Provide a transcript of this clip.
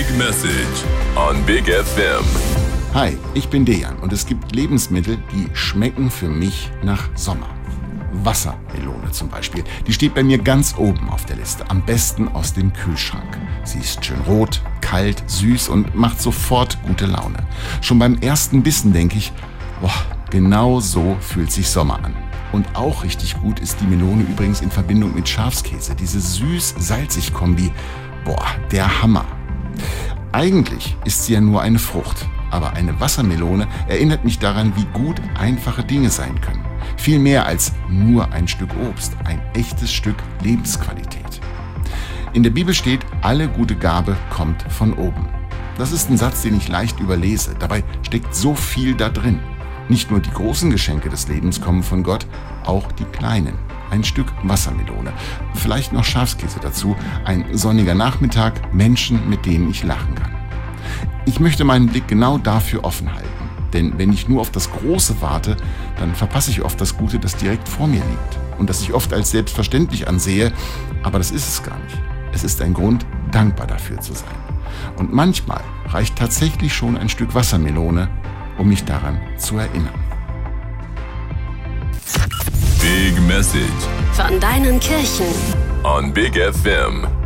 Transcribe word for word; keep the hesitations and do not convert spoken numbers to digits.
Message on Big F M. Hi, ich bin Dejan und es gibt Lebensmittel, die schmecken für mich nach Sommer. Wassermelone zum Beispiel, die steht bei mir ganz oben auf der Liste, am besten aus dem Kühlschrank. Sie ist schön rot, kalt, süß und macht sofort gute Laune. Schon beim ersten Bissen denke ich, boah, genau so fühlt sich Sommer an. Und auch richtig gut ist die Melone übrigens in Verbindung mit Schafskäse. Diese süß-salzig-Kombi, boah, der Hammer. Eigentlich ist sie ja nur eine Frucht, aber eine Wassermelone erinnert mich daran, wie gut einfache Dinge sein können. Viel mehr als nur ein Stück Obst, ein echtes Stück Lebensqualität. In der Bibel steht, alle gute Gabe kommt von oben. Das ist ein Satz, den ich leicht überlese. Dabei steckt so viel da drin. Nicht nur die großen Geschenke des Lebens kommen von Gott, auch die kleinen. Ein Stück Wassermelone, vielleicht noch Schafskäse dazu, ein sonniger Nachmittag, Menschen, mit denen ich lachen kann. Ich möchte meinen Blick genau dafür offen halten. Denn wenn ich nur auf das Große warte, dann verpasse ich oft das Gute, das direkt vor mir liegt. Und das ich oft als selbstverständlich ansehe, aber das ist es gar nicht. Es ist ein Grund, dankbar dafür zu sein. Und manchmal reicht tatsächlich schon ein Stück Wassermelone, um mich daran zu erinnern. Big Message von deinen Kirchen on Big F M.